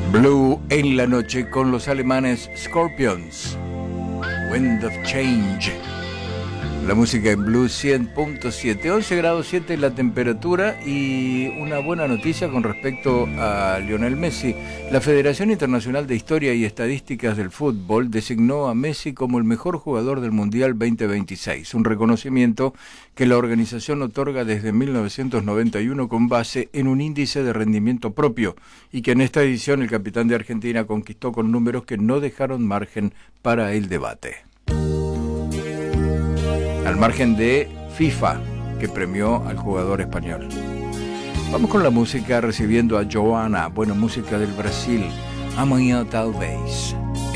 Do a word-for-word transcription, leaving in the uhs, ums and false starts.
Blue en la noche con los alemanes Scorpions. Wind of Change. La música en Blue cien punto siete. once grados siete la temperatura y una buena noticia con respecto a Lionel Messi. La Federación Internacional de Historia y Estadísticas del Fútbol designó a Messi como el mejor jugador del Mundial veinte veintiséis, un reconocimiento que la organización otorga desde mil novecientos noventa y uno con base en un índice de rendimiento propio y que en esta edición el capitán de Argentina conquistó con números que no dejaron margen para el debate. Al margen de FIFA, que premió al jugador español. Vamos con la música, recibiendo a Joana, buena música del Brasil. Amanhã talvez.